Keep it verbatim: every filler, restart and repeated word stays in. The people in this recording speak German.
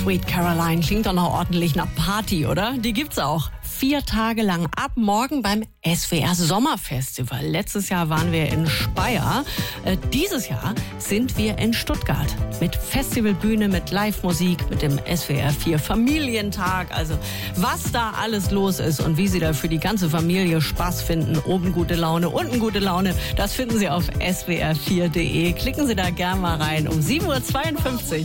Sweet Caroline klingt doch noch ordentlich nach Party, oder? Die gibt's auch. Vier Tage lang ab morgen beim S W R Sommerfestival. Letztes Jahr waren wir in Speyer. Äh, dieses Jahr sind wir in Stuttgart mit Festivalbühne, mit Live-Musik, mit dem S W R vier Familientag. Also was da alles los ist und wie Sie da für die ganze Familie Spaß finden, oben gute Laune, unten gute Laune, das finden Sie auf S W R vier Punkt de. Klicken Sie da gern mal rein um sieben Uhr zweiundfünfzig.